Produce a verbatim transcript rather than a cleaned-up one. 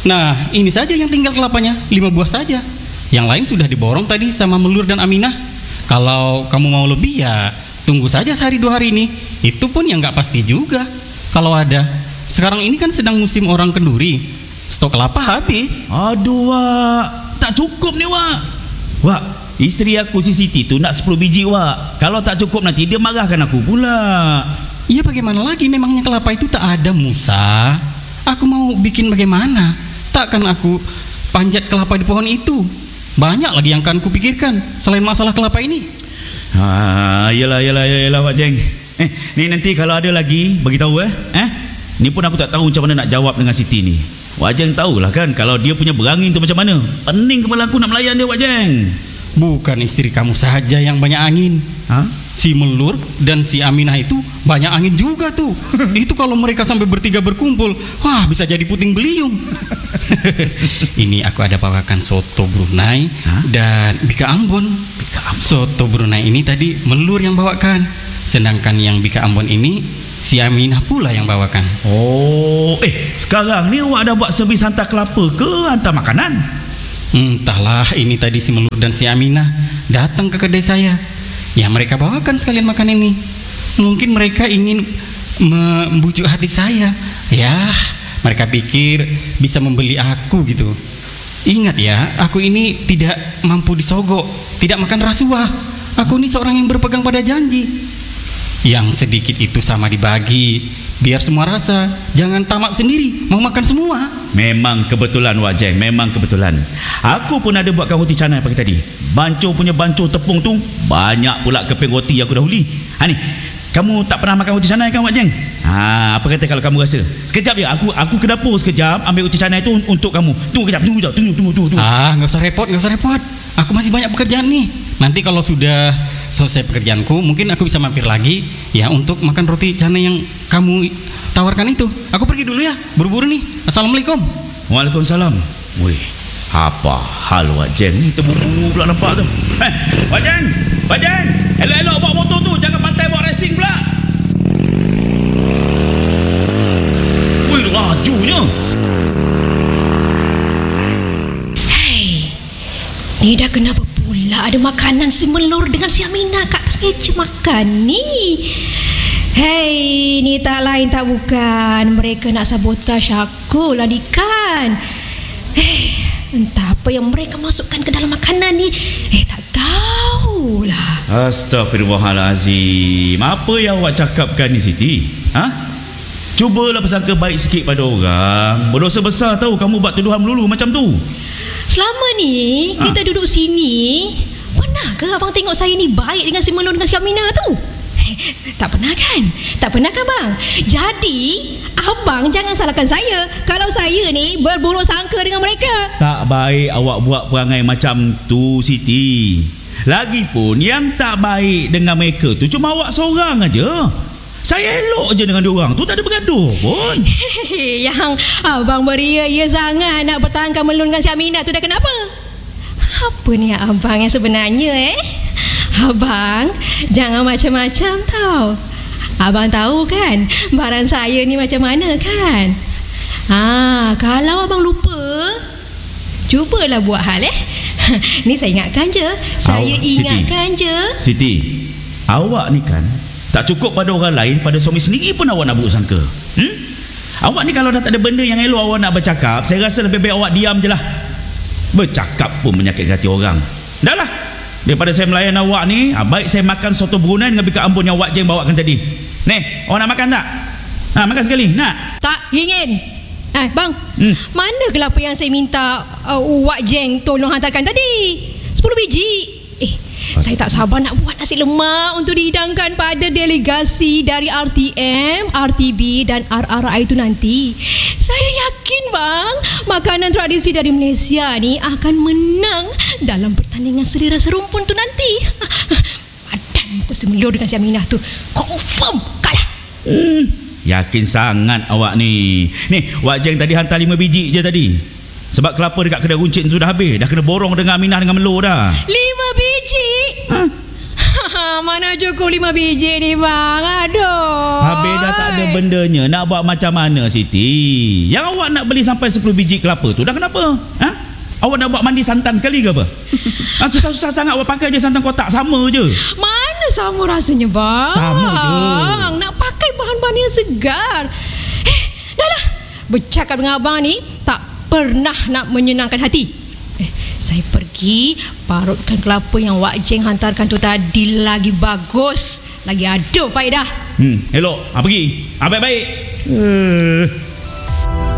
Nah, ini saja yang tinggal kelapanya, lima buah saja. Yang lain sudah diborong tadi sama Melur dan Aminah. Kalau kamu mau lebih ya tunggu saja sehari dua hari ini. Itu pun yang nggak pasti juga kalau ada. Sekarang ini kan sedang musim orang kenduri. Stok kelapa habis. Aduh Wak, tak cukup nih Wak. Wak, isteri aku si Siti tu nak sepuluh biji Wak. Kalau tak cukup nanti dia marahkan aku pula. Iya, bagaimana lagi, memangnya kelapa itu tak ada, Musa. Aku mau bikin bagaimana? Takkan aku panjat kelapa di pohon itu. Banyak lagi yang akan kupikirkan selain masalah kelapa ini. Ah, yalah yalah yalah Wak Jeng. Eh, ni nanti kalau ada lagi bagi tahu eh. Eh? Ni pun aku tak tahu macam mana nak jawab dengan Siti ni. Wak Jeng tahulah kan kalau dia punya berangin tu macam mana. Pening kepala aku nak melayan dia, Wak Jeng. Bukan istri kamu saja yang banyak angin. Ha? Si Melur dan si Aminah itu banyak angin juga tuh. Itu kalau mereka sampai bertiga berkumpul, wah bisa jadi puting beliung. Ini aku ada bawakan soto Brunei. Hah? Dan bika Ambon. Bika Ambon. Soto Brunei ini tadi Melur yang bawakan, sedangkan yang bika Ambon ini si Aminah pula yang bawakan. Oh, eh sekarang ni awak dah buat servis hantar kelapa ke hantar makanan? Entahlah, ini tadi si Melur dan si Aminah datang ke kedai saya. Ya mereka bawakan sekalian makan ini. Mungkin mereka ingin membujuk hati saya. Ya, mereka pikir bisa membeli aku gitu. Ingat ya, aku ini tidak mampu disogok, tidak makan rasuah. Aku ini seorang yang berpegang pada janji. Yang sedikit itu sama dibagi, biar semua rasa. Jangan tamak sendiri, mau makan semua. Memang kebetulan Wak Jeng, memang kebetulan. Aku pun ada buatkan roti canai pagi tadi. Bancuh punya bancuh tepung tu banyak pula keping roti yang aku dah uli. Ha ni, kamu tak pernah makan roti canai kan Wak Jeng? Ha, apa kata kalau kamu rasa? Sekejap je, aku aku ke dapur sekejap ambil roti canai tu untuk kamu. Tunggu kejap, tunggu jap, tunggu tunggu tunggu. Ah, enggak usah repot, enggak usah repot. Aku masih banyak pekerjaan nih. Nanti kalau sudah selesai pekerjaanku, mungkin aku bisa mampir lagi ya untuk makan roti canai yang kamu tawarkan itu. Aku pergi dulu ya, buru-buru nih. Assalamualaikum. Waalaikumsalam. Wih, apa hal Wak Jeng ni? Terburu pula nampak tu. Eh, Wak Jeng, Wak Jeng, elok-elok bawa motor tu, jangan pantai bawa racing pula. Wih, lajunya. Hei, ni dah kenapa pula ada makanan si Melur dengan si Aminah kat atas meja makan ni? Hei, ni tak lain tak bukan mereka nak sabotaj aku lah ni kan. Hei, entah apa yang mereka masukkan ke dalam makanan ni. Eh, tak tahulah. Astaghfirullahalazim. Apa yang awak cakapkan ni Siti? Ha? Cubalah bersangka baik sikit pada orang. Berdosa besar tahu kamu buat tuduhan melulu macam tu. Selama ni ha? Kita duduk sini, pernah ke abang tengok saya ni baik dengan si Melur dengan si Aminah tu? Tak pernah kan? Tak pernah kan bang? Jadi abang jangan salahkan saya kalau saya ni berburuk sangka dengan mereka. Tak baik awak buat perangai macam tu Siti. Lagipun yang tak baik dengan mereka tu cuma awak seorang aja. Saya elok je dengan diorang tu, tak ada bergaduh pun. Yang abang beria-ia sangat nak pertahankan Melur dengan si Aminah tu dah kenapa? Apa ni abang yang sebenarnya eh? Abang jangan macam-macam tau. Abang tahu kan barang saya ni macam mana kan? Ah, kalau abang lupa, cubalah buat hal eh. Ni saya ingatkan je. Saya Awak, ingatkan Siti. je. Siti, awak ni kan tak cukup pada orang lain, pada suami sendiri pun awak nak buruk sangka. Hmm? Awak ni kalau dah tak ada benda yang elok awak nak bercakap, saya rasa lebih baik awak diam je lah. Bercakap pun menyakitkan hati orang. Dah lah, daripada saya melayan awak ni, ah, baik saya makan soto Brunei dengan bika Ambon yang Wak Jeng bawakan tadi. Nih, awak nak makan tak? Ha, makan sekali, nak? Tak ingin. Eh bang, Hmm. mana kelapa yang saya minta uh, Wak Jeng tolong hantarkan tadi? sepuluh biji. Eh, saya tak sabar nak buat nasi lemak untuk dihidangkan pada delegasi dari R T M, R T B dan R R I itu nanti. Saya yakin bang, makanan tradisi dari Malaysia ni akan menang dalam pertandingan selera serumpun tu nanti. Badan muka si Melur dengan si Aminah tu confirm kalah. Hmm. Yakin sangat awak ni. Ni, Wak Jeng tadi hantar lima biji je tadi. Sebab kelapa dekat kedai runcit tu dah habis. Dah kena borong dengan Aminah dengan Melur dah. Lima biji? Ha? mana cukup lima biji ni bang. Aduh. Habis dah tak ada bendanya, nak buat macam mana Siti? Yang awak nak beli sampai sepuluh biji kelapa tu dah kenapa? Ha? Awak nak buat mandi santan sekali ke apa? Ha, susah-susah sangat awak pakai je santan kotak, sama je. Mana sama rasanya bang? Sama je. Nak pakai bahan-bahan yang segar. Eh, dah lah. Bercakap dengan abang ni tak pernah nak menyenangkan hati. Eh, saya pergi parutkan kelapa yang Wak Jeng hantarkan tu tadi lagi bagus, lagi ada faedah. Hmm, elok. Ha, pergi. Ha, baik-baik. Uh.